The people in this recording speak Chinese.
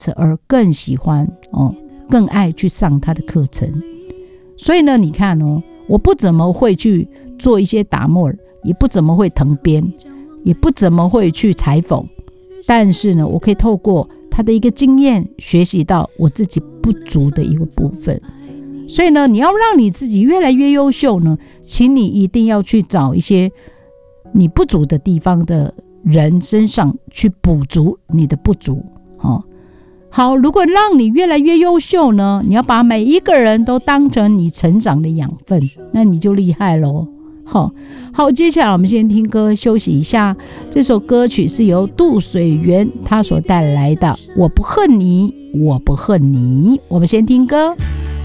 而更喜欢更爱去上他的课程。所以呢，你看我不怎么会去做一些打墨，也不怎么会誊编，也不怎么会去裁缝，但是呢，我可以透过他的一个经验学习到我自己不足的一个部分。所以呢，你要让你自己越来越优秀呢，请你一定要去找一些你不足的地方的人身上去补足你的不足。好，如果让你越来越优秀呢，你要把每一个人都当成你成长的养分，那你就厉害咯。好，接下来我们先听歌休息一下。这首歌曲是由杜水源他所带来的《我不恨你，我不恨你》。我们先听歌。